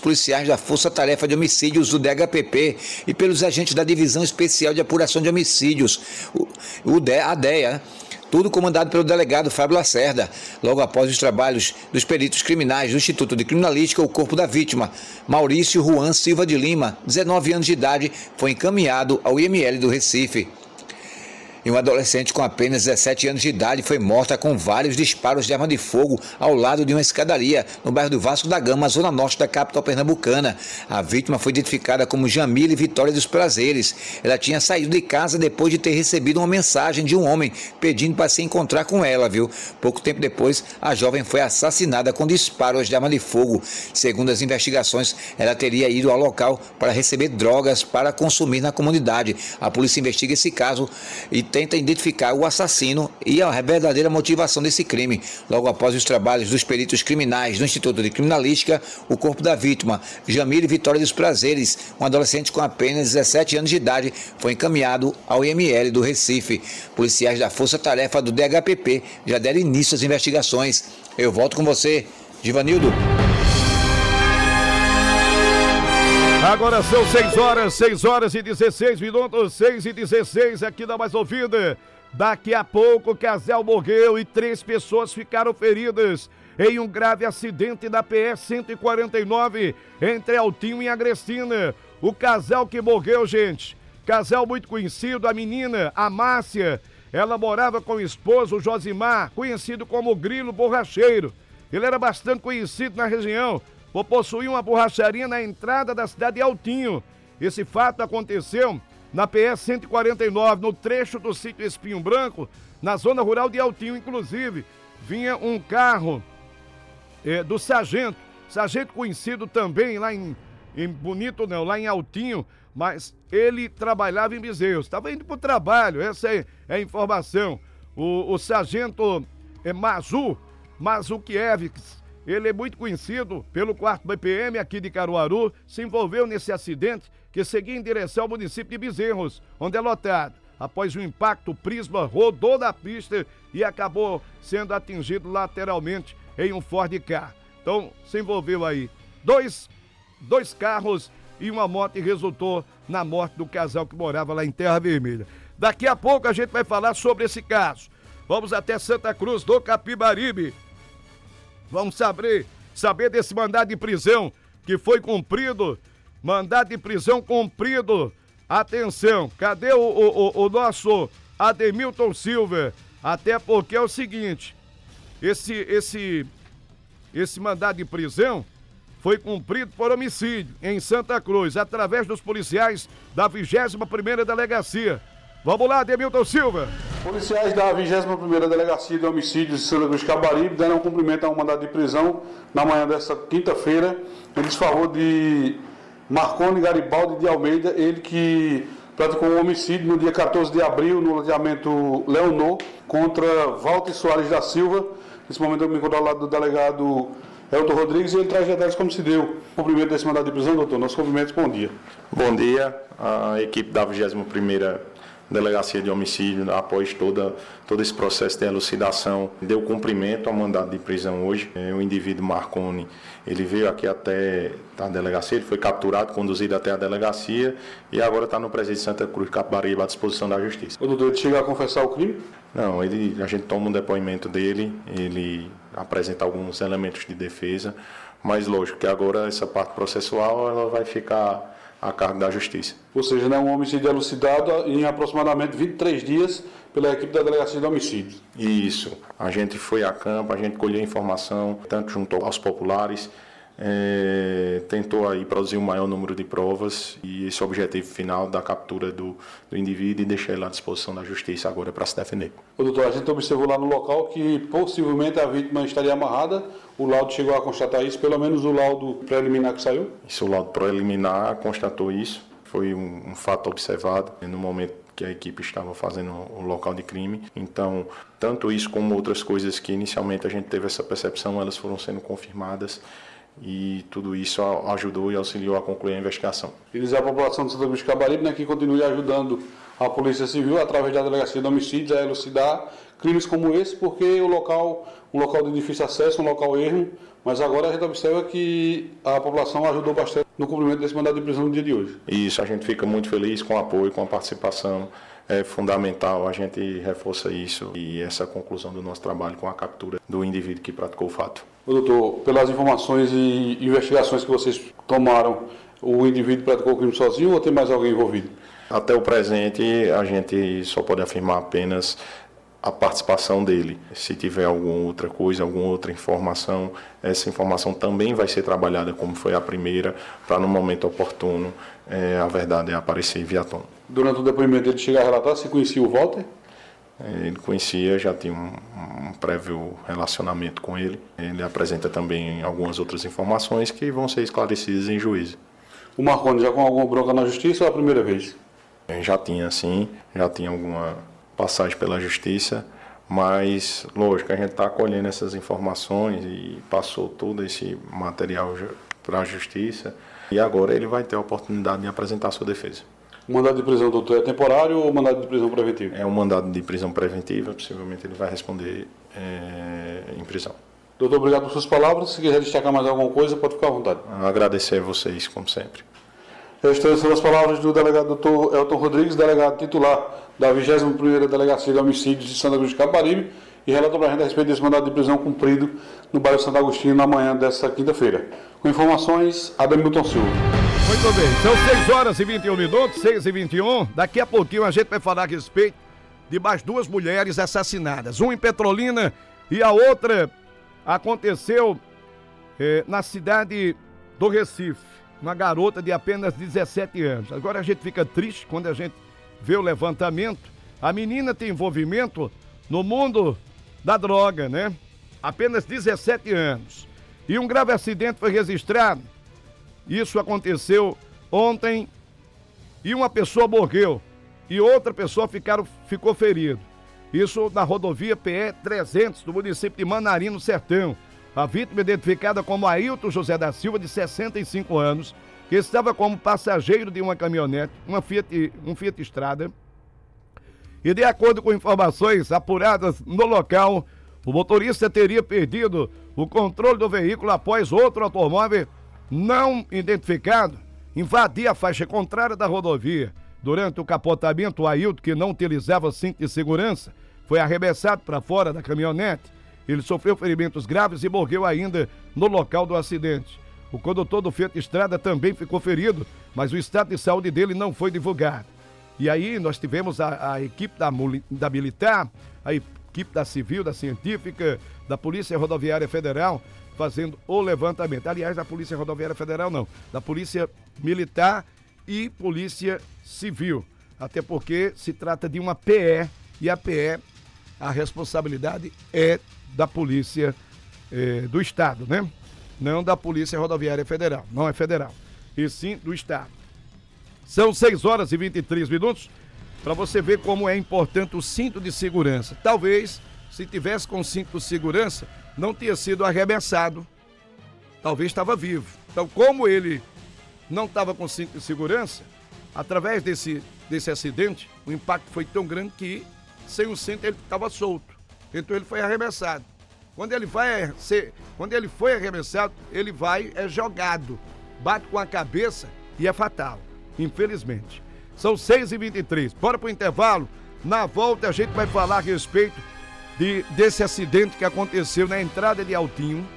policiais da Força Tarefa de Homicídios do DHPP e pelos agentes da Divisão Especial de Apuração de Homicídios, a DEA, tudo comandado pelo delegado Fábio Lacerda. Logo após os trabalhos dos peritos criminais do Instituto de Criminalística, o corpo da vítima, Maurício Juan Silva de Lima, 19 anos de idade, foi encaminhado ao IML do Recife. E uma adolescente com apenas 17 anos de idade foi morta com vários disparos de arma de fogo ao lado de uma escadaria no bairro do Vasco da Gama, zona norte da capital pernambucana. A vítima foi identificada como Jamile Vitória dos Prazeres. Ela tinha saído de casa depois de ter recebido uma mensagem de um homem pedindo para se encontrar com ela, viu? Pouco tempo depois, a jovem foi assassinada com disparos de arma de fogo. Segundo as investigações, ela teria ido ao local para receber drogas para consumir na comunidade. A polícia investiga esse caso e tenta identificar o assassino e a verdadeira motivação desse crime. Logo após os trabalhos dos peritos criminais do Instituto de Criminalística, o corpo da vítima, Jamile Vitória dos Prazeres, um adolescente com apenas 17 anos de idade, foi encaminhado ao IML do Recife. Policiais da Força Tarefa do DHPP já deram início às investigações. Eu volto com você, Givanildo. Agora são 6 horas e 16 minutos, 6h16 aqui na Mais Ouvida. Daqui a pouco o casal morreu e 3 pessoas ficaram feridas em um grave acidente na PS 149 entre Altinho e Agrestina. O casal que morreu, gente, casal muito conhecido, a menina, a Márcia, ela morava com o esposo, o Josimar, conhecido como Grilo Borracheiro. Ele era bastante conhecido na região, por possuir uma borracharia na entrada da cidade de Altinho. Esse fato aconteceu na PS 149, no trecho do sítio Espinho Branco, na zona rural de Altinho. Inclusive, vinha um carro do sargento conhecido também lá em Bonito, não, lá em Altinho, mas ele trabalhava em Bezerros, estava indo para o trabalho, essa é a informação. O sargento Mazukievics, ele é muito conhecido pelo 4º BPM aqui de Caruaru, se envolveu nesse acidente que seguia em direção ao município de Bezerros, onde é lotado. Após o impacto, o Prisma rodou da pista e acabou sendo atingido lateralmente em um Ford Ka. Então, se envolveu aí dois carros e uma moto e resultou na morte do casal que morava lá em Terra Vermelha. Daqui a pouco a gente vai falar sobre esse caso. Vamos até Santa Cruz do Capibaribe. Vamos saber desse mandado de prisão que foi cumprido. Mandado de prisão cumprido. Atenção, cadê o nosso Ademilton Silva? Até porque é o seguinte, esse mandado de prisão foi cumprido por homicídio em Santa Cruz, através dos policiais da 21ª Delegacia. Vamos lá, Ademilton Silva. Policiais da 21ª Delegacia de Homicídios de Santa Cruz do Capibaribe deram cumprimento a um mandado de prisão na manhã desta quinta-feira, em desfavor de Marconi Garibaldi de Almeida, ele que praticou um homicídio no dia 14 de abril no loteamento Leonor contra Walter Soares da Silva. Nesse momento eu me encontro ao lado do delegado Elton Rodrigues e ele traz detalhes como se deu o cumprimento desse mandado de prisão, doutor. Nossos cumprimentos, bom dia. Bom dia, a equipe da 21ª Delegacia de Homicídio, após todo esse processo de elucidação, deu cumprimento ao mandado de prisão hoje. O indivíduo Marconi, ele veio aqui até a delegacia, ele foi capturado, conduzido até a delegacia e agora está no presídio de Santa Cruz, Capibaribe, à disposição da Justiça. O doutor, ele chega a confessar o crime? Não, a gente toma um depoimento dele, ele apresenta alguns elementos de defesa, mas lógico que agora essa parte processual ela vai ficar a cargo da Justiça. Ou seja, não é um homicídio elucidado em aproximadamente 23 dias pela equipe da Delegacia de Homicídios. Isso. A gente foi a campo, a gente colheu informação, tanto junto aos populares, tentou aí produzir um maior número de provas e esse objetivo final da captura do indivíduo e deixar ele à disposição da Justiça agora para se defender. Ô, doutor, a gente observou lá no local que possivelmente a vítima estaria amarrada. O laudo chegou a constatar isso, pelo menos o laudo preliminar que saiu? Isso, o laudo preliminar constatou isso. Foi um fato observado no momento que a equipe estava fazendo o local de crime. Então, tanto isso como outras coisas que inicialmente a gente teve essa percepção, elas foram sendo confirmadas e tudo isso ajudou e auxiliou a concluir a investigação. E dizer à população de Santa Cruz de Caparibe, né, que continue ajudando a Polícia Civil através da Delegacia de Homicídios a elucidar crimes como esse, porque um local de difícil acesso, um local ermo, mas agora a gente observa que a população ajudou bastante no cumprimento desse mandado de prisão no dia de hoje. Isso, a gente fica muito feliz com o apoio, com a participação, é fundamental, a gente reforça isso e essa conclusão do nosso trabalho com a captura do indivíduo que praticou o fato. Doutor, pelas informações e investigações que vocês tomaram, o indivíduo praticou o crime sozinho ou tem mais alguém envolvido? Até o presente, a gente só pode afirmar apenas a participação dele. Se tiver alguma outra coisa, alguma outra informação, essa informação também vai ser trabalhada como foi a primeira, para no momento oportuno a verdade aparecer via tona. Durante o depoimento ele chega a relatar se conhecia o Walter? Ele conhecia, já tinha um prévio relacionamento com ele. Ele apresenta também algumas outras informações que vão ser esclarecidas em juízo. O Marconi já com alguma bronca na justiça ou é a primeira vez? Já tinha sim, já tinha alguma passagem pela justiça, mas lógico, a gente está acolhendo essas informações e passou todo esse material para a justiça e agora ele vai ter a oportunidade de apresentar a sua defesa. O mandado de prisão, doutor, é temporário ou mandado de prisão preventivo? É um mandado de prisão preventiva, possivelmente ele vai responder em prisão. Doutor, obrigado por suas palavras. Se quiser destacar mais alguma coisa, pode ficar à vontade. Agradecer a vocês, como sempre. Estas são as palavras do delegado doutor Elton Rodrigues, delegado titular da 21ª Delegacia de Homicídios de Santa Cruz de Caparibe, e relata para a gente a respeito desse mandado de prisão cumprido no bairro Santo Agostinho na manhã desta quinta-feira. Com informações, Ademilton Silva. Muito bem, são 6h21, 6h21. Daqui a pouquinho a gente vai falar a respeito de mais duas mulheres assassinadas. Uma em Petrolina e a outra aconteceu na cidade do Recife. Uma garota de apenas 17 anos. Agora a gente fica triste quando a gente vê o levantamento. A menina tem envolvimento no mundo da droga, né? Apenas 17 anos. E um grave acidente foi registrado. Isso aconteceu ontem e uma pessoa morreu e outra pessoa ficou ferida. Isso na rodovia PE 300 do município de Manarim, no Sertão. A vítima identificada como Ailton José da Silva, de 65 anos, que estava como passageiro de uma caminhonete, um Fiat Strada. E de acordo com informações apuradas no local, o motorista teria perdido o controle do veículo após outro automóvel não identificado invadir a faixa contrária da rodovia. Durante o capotamento, o Ailton, que não utilizava cinto de segurança, foi arremessado para fora da caminhonete. Ele sofreu ferimentos graves e morreu ainda no local do acidente. O condutor do Fiat Strada também ficou ferido, mas o estado de saúde dele não foi divulgado. E aí nós tivemos a equipe da militar, a equipe da civil, da científica, da Polícia Rodoviária Federal, fazendo o levantamento. Aliás, da Polícia Rodoviária Federal não, da Polícia Militar e Polícia Civil. Até porque se trata de uma PE, e a PE, a responsabilidade é da Polícia do Estado, né? Não da Polícia Rodoviária Federal, não é federal, e sim do Estado. São 6h23, para você ver como é importante o cinto de segurança. Talvez, se tivesse com cinto de segurança, não tinha sido arremessado, talvez estava vivo. Então, como ele não estava com cinto de segurança, através desse acidente, o impacto foi tão grande que, sem o cinto, ele estava solto. Então, ele foi arremessado. Quando ele foi arremessado, ele é jogado, bate com a cabeça e é fatal, infelizmente. São 6h23. Bora pro intervalo. Na volta, a gente vai falar a respeito desse acidente que aconteceu na entrada de Altinho.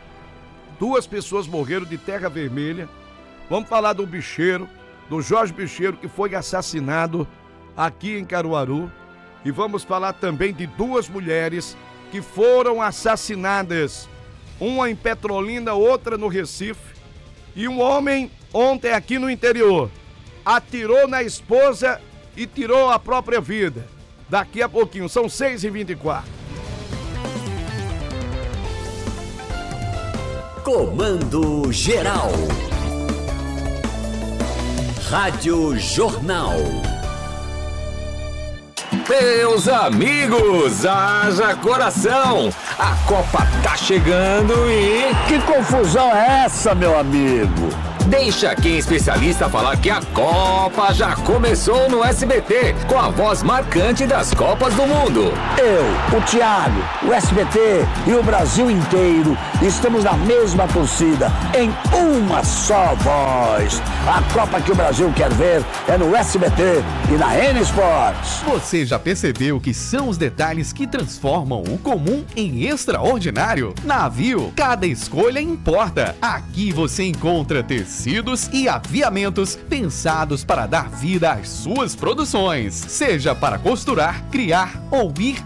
2 pessoas morreram de terra vermelha. Vamos falar do bicheiro, do Jorge Bicheiro, que foi assassinado aqui em Caruaru. E vamos falar também de 2 mulheres que foram assassinadas. Uma em Petrolina, outra no Recife. E um homem, ontem aqui no interior, atirou na esposa e tirou a própria vida. Daqui a pouquinho, são 6h24. Comando Geral. Rádio Jornal. Meus amigos, haja coração! A Copa tá chegando e... Que confusão é essa, meu amigo? Deixa quem é especialista falar que a Copa já começou no SBT, com a voz marcante das Copas do Mundo. Eu, o Thiago, o SBT e o Brasil inteiro estamos na mesma torcida, em uma só voz. A Copa que o Brasil quer ver é no SBT e na N Sports. Você já percebeu que são os detalhes que transformam o comum em extraordinário? Na Viu, cada escolha importa. Aqui você encontra tecidos e aviamentos pensados para dar vida às suas produções, seja para costurar, criar ou ir